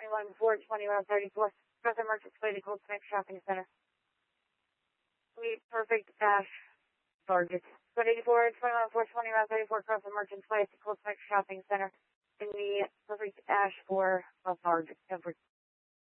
21-4-21-34. Crossing Merchants Way to Cold Spring Shopping Center. Sweet, perfect, Ash, target. 184-21-4-21-34. Crossing Merchants Way to Cold Spring Shopping Center. In the perfect Ash for a target.